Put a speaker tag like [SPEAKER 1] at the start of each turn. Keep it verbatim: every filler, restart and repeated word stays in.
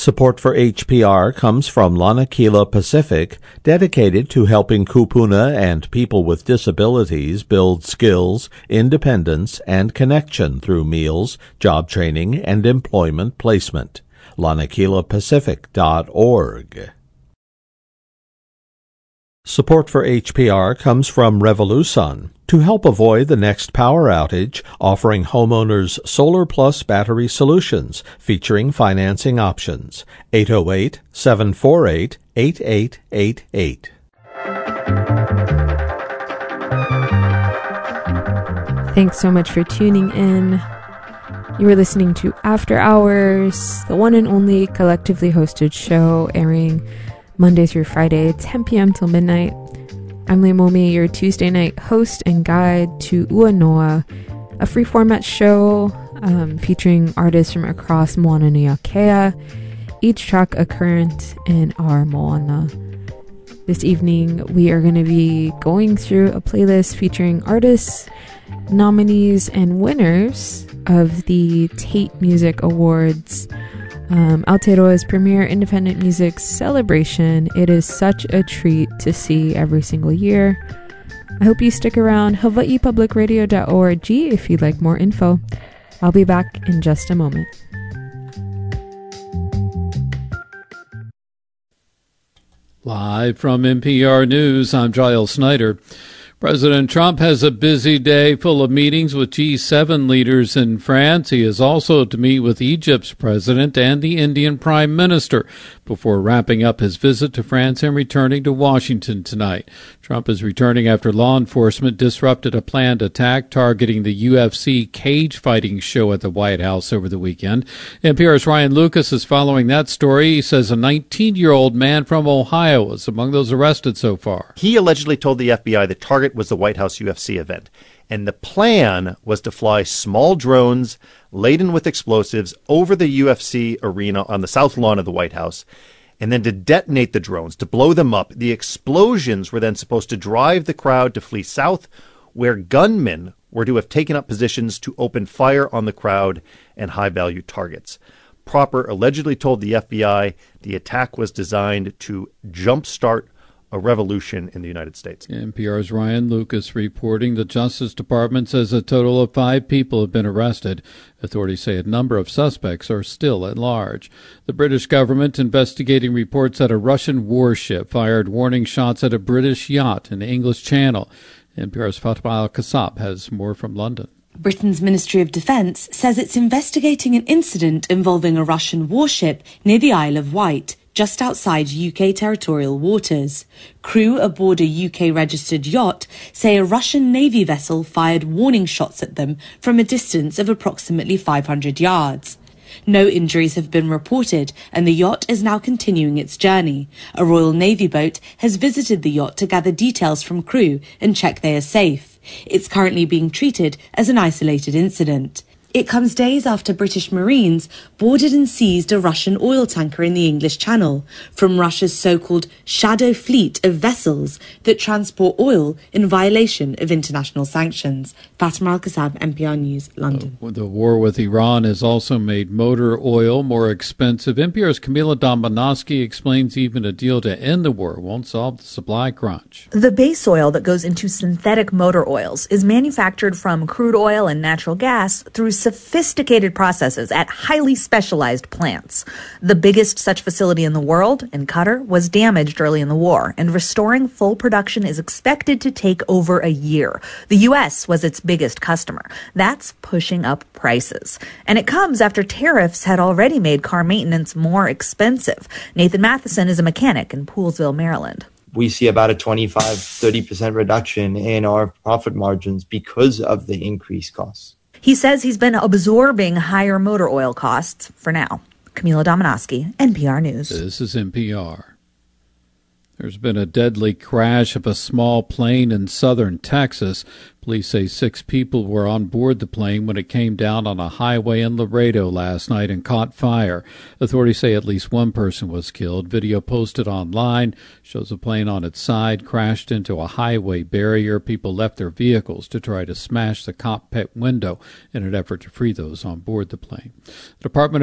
[SPEAKER 1] Support for H P R comes from Lanakila Pacific, dedicated to helping kupuna and people with disabilities build skills, independence, and connection through meals, job training, and employment placement. lanakila pacific dot org. Support for H P R comes from Revolusun, to help avoid the next power outage, offering homeowners Solar Plus battery solutions featuring financing options. eight oh eight, seven four eight, eight eight eight eight.
[SPEAKER 2] Thanks so much for tuning in. You were listening to After Hours, the one and only collectively hosted show airing Monday through Friday, ten p.m. till midnight. I'm Leimomi, your Tuesday night host and guide to Ua Noa, a free format show um, featuring artists from across Moana Nuakea, each track a current in our Moana. This evening, we are going to be going through a playlist featuring artists, nominees, and winners of the Tate Music Awards, Um, Aotearoa's premier independent music celebration. It is such a treat to see every single year. I hope you stick around. hawaii public radio dot org if you'd like more info. I'll be back in just a moment.
[SPEAKER 3] Live from N P R News, I'm Giles Snyder. President Trump has a busy day full of meetings with G seven leaders in France. He is also to meet with Egypt's president and the Indian prime minister before wrapping up his visit to France and returning to Washington tonight. Trump is returning after law enforcement disrupted a planned attack targeting the U F C cage fighting show at the White House over the weekend. N P R's Ryan Lucas is following that story. He says a nineteen-year-old man from Ohio was among those arrested so far.
[SPEAKER 4] He allegedly told the F B I the target was the White House U F C event, and the plan was to fly small drones laden with explosives over the U F C arena on the south lawn of the White House, and then to detonate the drones, to blow them up. The explosions were then supposed to drive the crowd to flee south, where gunmen were to have taken up positions to open fire on the crowd and high-value targets. Proper allegedly told the F B I the attack was designed to jumpstart a revolution in the United States.
[SPEAKER 3] N P R's Ryan Lucas reporting. The Justice Department says a total of five people have been arrested. Authorities say a number of suspects are still at large. The British government investigating reports that a Russian warship fired warning shots at a British yacht in the English Channel. N P R's Fatima Al-Kassab has more from London.
[SPEAKER 5] Britain's Ministry of Defence says it's investigating an incident involving a Russian warship near the Isle of Wight, just outside U K territorial waters. Crew aboard a U K-registered yacht say a Russian Navy vessel fired warning shots at them from a distance of approximately five hundred yards. No injuries have been reported, and the yacht is now continuing its journey. A Royal Navy boat has visited the yacht to gather details from crew and check they are safe. It's currently being treated as an isolated incident. It comes days after British Marines boarded and seized a Russian oil tanker in the English Channel from Russia's so-called shadow fleet of vessels that transport oil in violation of international sanctions. Fatima Al-Kassab, N P R News, London.
[SPEAKER 3] Uh, the war with Iran has also made motor oil more expensive. N P R's Camila Domonoske explains even a deal to end the war won't solve the supply crunch.
[SPEAKER 6] The base oil that goes into synthetic motor oils is manufactured from crude oil and natural gas through sophisticated processes at highly specialized plants. The biggest such facility in the world, in Qatar, was damaged early in the war, and restoring full production is expected to take over a year. The U S was its biggest customer. That's pushing up prices. And it comes after tariffs had already made car maintenance more expensive. Nathan Matheson is a mechanic in Poolesville, Maryland.
[SPEAKER 7] We see about a twenty-five, thirty percent reduction in our profit margins because of the increased costs.
[SPEAKER 6] He says he's been absorbing higher motor oil costs for now. Camila Domonoske, N P R News.
[SPEAKER 3] This is N P R. There's been a deadly crash of a small plane in southern Texas. Police say six people were on board the plane when it came down on a highway in Laredo last night and caught fire. Authorities say at least one person was killed. Video posted online shows a plane on its side crashed into a highway barrier. People left their vehicles to try to smash the cockpit window in an effort to free those on board the plane. The Department